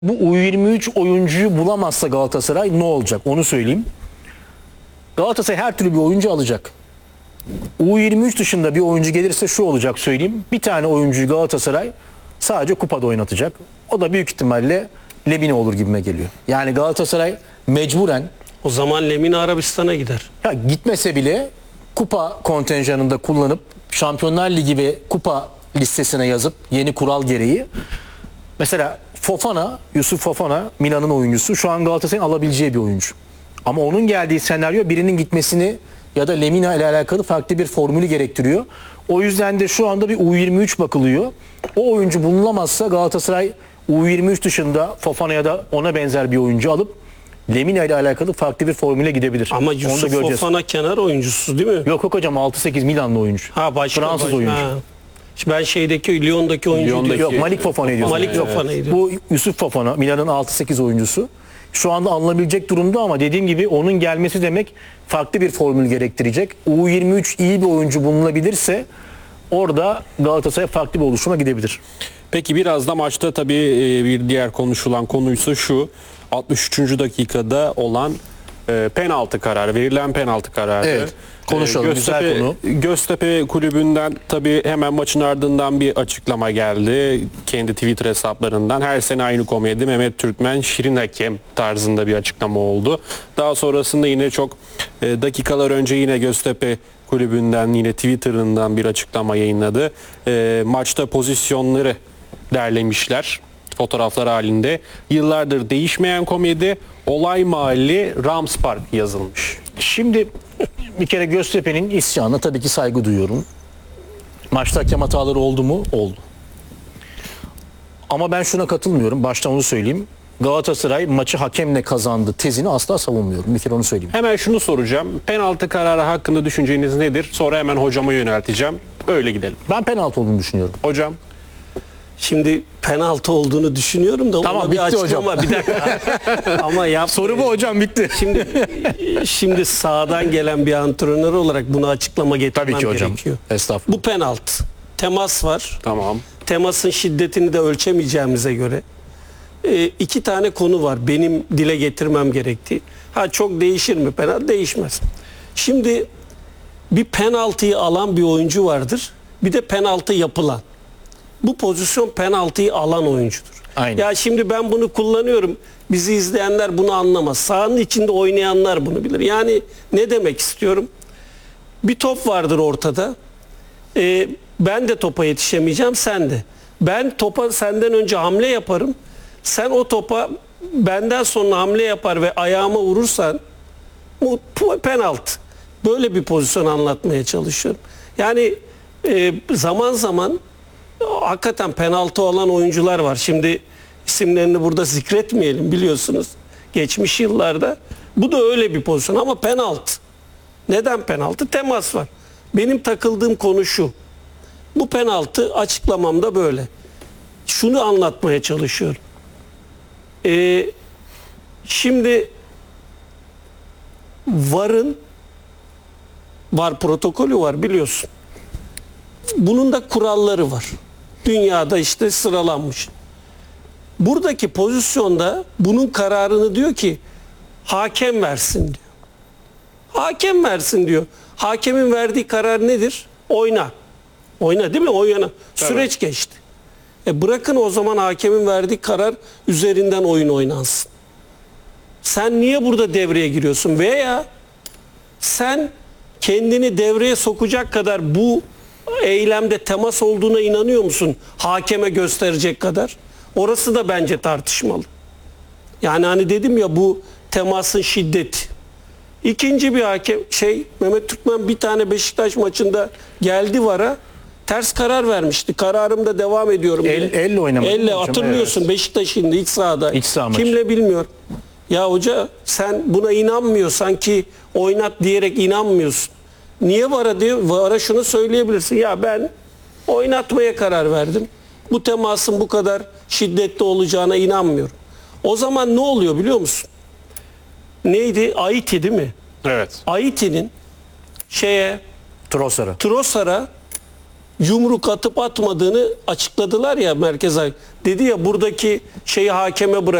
Bu U23 oyuncuyu bulamazsa Galatasaray ne olacak onu söyleyeyim. Galatasaray her türlü bir oyuncu alacak. U23 dışında bir oyuncu gelirse şu olacak söyleyeyim. Bir tane oyuncuyu Galatasaray sadece kupada oynatacak. O da büyük ihtimalle Lemina olur gibime geliyor. Yani Galatasaray mecburen, O zaman Lemina Arabistan'a gider. ya gitmese bile kupa kontenjanında kullanıp Şampiyonlar Ligi ve kupa listesine yazıp yeni kural gereği mesela Fofana, Yusuf Fofana Milan'ın oyuncusu, şu an Galatasaray'ın alabileceği bir oyuncu. Ama onun geldiği senaryo birinin gitmesini ya da Lemina ile alakalı farklı bir formülü gerektiriyor. O yüzden de şu anda bir U23 bakılıyor. O oyuncu bulunulamazsa Galatasaray U23 dışında Fofana ya da ona benzer bir oyuncu alıp Lemina ile alakalı farklı bir formüle gidebilir. Ama Onu da Yusuf göreceğiz. Fofana kenar oyuncusu değil mi? Yok hocam, 6-8 Milanlı oyuncu. Ha başka. Fransız oyuncu. Ha. Ben Lyon'daki oyuncu Lyon'daki- diyorum. Yok, Malik Fofana'yı diyorsun. Malik Fofana'yı diyorum. Bu Yusuf Fofana Milan'ın 6-8 oyuncusu. Şu anda alınabilecek durumda ama dediğim gibi onun gelmesi demek farklı bir formül gerektirecek. U23 iyi bir oyuncu bulunabilirse orada Galatasaray farklı bir oluşuma gidebilir. Peki biraz da maçta tabii bir diğer konuşulan konuysa şu: 63. dakikada olan penaltı kararı, verilen penaltı kararı. Evet, konuşalım. Güzel konu. Göztepe kulübünden tabii hemen maçın ardından bir açıklama geldi. Kendi Twitter hesaplarından her sene aynı komedi, Mehmet Türkmen şirin hakem tarzında bir açıklama oldu. Daha sonrasında yine çok dakikalar önce yine Göztepe kulübünden yine Twitter'ından bir açıklama yayınladı. Maçta pozisyonları derlemişler fotoğraflar halinde. Yıllardır değişmeyen komedi, olay mahalli Rams Park yazılmış. Şimdi bir kere Göztepe'nin isyanına tabii ki saygı duyuyorum. Maçta hakem hataları oldu mu? Oldu. Ama ben şuna katılmıyorum. Baştan onu söyleyeyim. Galatasaray maçı hakemle kazandı tezini asla savunmuyorum. Bir kere onu söyleyeyim. Hemen şunu soracağım. Penaltı kararı hakkında düşünceniz nedir? Sonra hemen hocama yönelteceğim. Öyle gidelim. Ben penaltı olduğunu düşünüyorum. Hocam. Şimdi penaltı olduğunu düşünüyorum da Tamam, ona bir bitti açıklama. hocam. Bir dakika. Ama yap. Soru bu hocam, bitti. Şimdi sağdan gelen bir antrenör olarak bunu açıklama getirmem Tabii ki hocam. gerekiyor. Estağfurullah. Bu penaltı. Temas var. Tamam. Temasın şiddetini de ölçemeyeceğimize göre iki tane konu var benim dile getirmem gerektiği. Ha, çok değişir mi penaltı? Değişmez. Şimdi bir penaltıyı alan bir oyuncu vardır. Bir de penaltı yapılan. Bu pozisyon penaltıyı alan oyuncudur. Aynen. Ya şimdi ben bunu kullanıyorum. Bizi izleyenler bunu anlamaz. Sahanın içinde oynayanlar bunu bilir. Yani ne demek istiyorum? Bir top vardır ortada. Ben de topa yetişemeyeceğim, sen de. Ben topa senden önce hamle yaparım. Sen o topa benden sonra hamle yapar ve ayağıma vurursan bu penaltı. Böyle bir pozisyon anlatmaya çalışıyorum. Yani zaman zaman hakikaten penaltı olan oyuncular var. Şimdi isimlerini burada zikretmeyelim, biliyorsunuz. Geçmiş yıllarda bu da öyle bir pozisyon ama penaltı. Neden penaltı? Temas var. Benim takıldığım konu şu. Bu penaltı, açıklamamda böyle. Şunu anlatmaya çalışıyorum. Şimdi var protokolü var, biliyorsun. Bunun da kuralları var. Dünyada işte sıralanmış. Buradaki pozisyonda bunun kararını diyor ki hakem versin diyor. Hakem versin diyor. Hakemin verdiği karar nedir? Oyna. Oyna değil mi? Oyna. Süreç geçti. Bırakın o zaman hakemin verdiği karar üzerinden oyun oynansın. Sen niye burada devreye giriyorsun? Veya sen kendini devreye sokacak kadar bu eylemde temas olduğuna inanıyor musun? Hakeme gösterecek kadar. Orası da bence tartışmalı. Yani hani dedim ya, bu temasın şiddeti. İkinci bir hakem Mehmet Türkmen bir tane Beşiktaş maçında geldi VAR'a, ters karar vermişti. Kararımda devam ediyorum. Elle oynamadı. Elle, hatırlıyorsun, evet. Beşiktaş'ın ilk sahada. İç saha maçı. Kimle bilmiyorum. Ya hoca, sen buna inanmıyorsan ki oynat diyerek inanmıyorsun. Niye VAR'a diyor? VAR'a şunu söyleyebilirsin. Ya ben oynatmaya karar verdim. Bu temasın bu kadar şiddetli olacağına inanmıyorum. O zaman ne oluyor biliyor musun? Neydi? Aiti değil mi? Evet. Aiti'nin Trossard'a yumruk atıp atmadığını açıkladılar ya Merkez Hakem. Dedi ya buradaki şeyi hakeme bırak.